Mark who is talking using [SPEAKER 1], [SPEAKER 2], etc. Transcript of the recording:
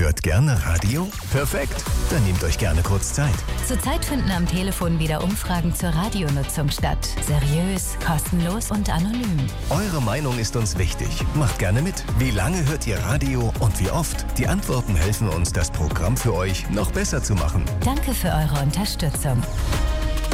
[SPEAKER 1] Hört gerne Radio? Perfekt, dann nehmt euch gerne kurz Zeit.
[SPEAKER 2] Zurzeit finden am Telefon wieder Umfragen zur Radionutzung statt. Seriös, kostenlos und anonym.
[SPEAKER 1] Eure Meinung ist uns wichtig. Macht gerne mit. Wie lange hört ihr Radio und wie oft? Die Antworten helfen uns, das Programm für euch noch besser zu machen.
[SPEAKER 2] Danke für eure Unterstützung.